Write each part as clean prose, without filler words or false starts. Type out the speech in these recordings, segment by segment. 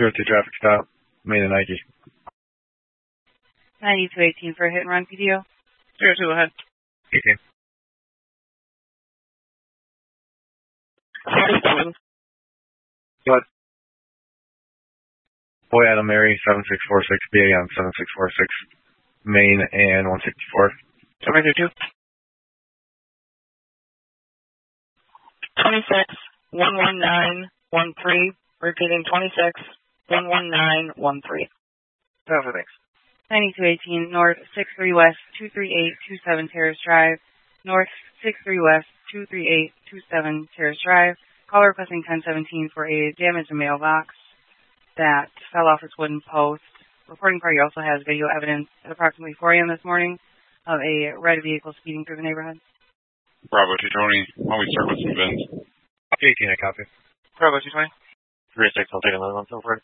02 traffic stop, Main and Nike. 9218 for a hit and run PDO. 02, go ahead. 18. 47. What? Boy Adam Mary, 7646, BA on 7646, Main and 164. 2. 26 11913. Repeating 26 11913. Thanks. 9218 North 63 West 23827 Terrace Drive. North 63 West 23827 Terrace Drive. Caller requesting 1017 for a damaged mailbox that fell off its wooden post. Reporting party also has video evidence at approximately 4 a.m. this morning of a red vehicle speeding through the neighborhood. Bravo 220. Why don't we start with some VINs? 18, I copy. Bravo 220. 36, I'll take another one so far.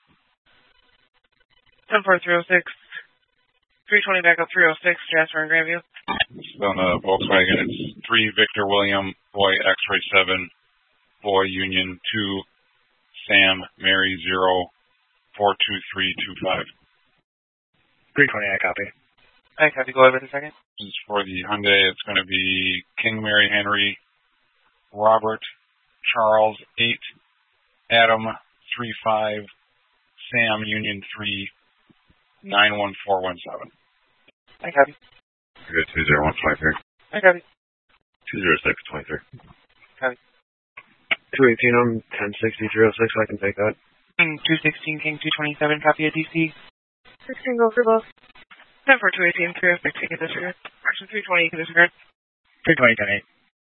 10306. 320 back up 306, Jasper and Grandview. On the Volkswagen, it's 3 Victor William, Boy X-Ray 7, Boy Union 2, Sam Mary 0, 42325. 320, I copy. I copy. Go ahead in a second. This is for the Hyundai. It's going to be King Mary Henry, Robert Charles 8, Adam 35, Sam Union 3, 91417. I copy. Good, 20123. I copy. 20623. Copy. 218 on 1060-306, I can take that. 216 King 227, copy of DC. 16 go for both. 10 for 218, 306, you can disregard. Action 320, you can disregard. 320, 10-8.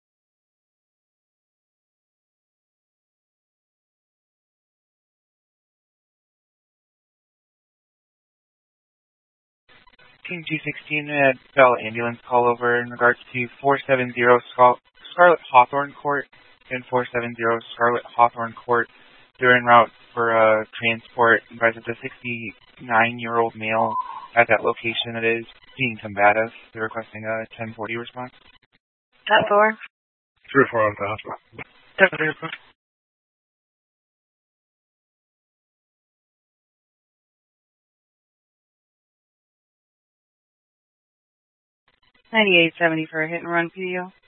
King 216 had Bell ambulance call over in regards to 470 Scarlett Hawthorne Court and 470 Scarlett Hawthorne Court. They're en route for transport. Advised that the 69-year-old male at that location that is being combative. They're requesting a 1040 response. 10-4. 3-4 on the hospital. 10-4 response. 9870 for a hit and run PDO.